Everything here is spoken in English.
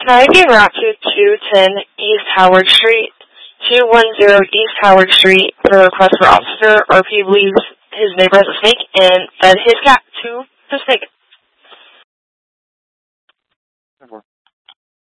Can I be route to 210 East Howard Street, 210 East Howard Street for a request for officer, or if he believes his neighbor has a snake, and fed his cat to the snake.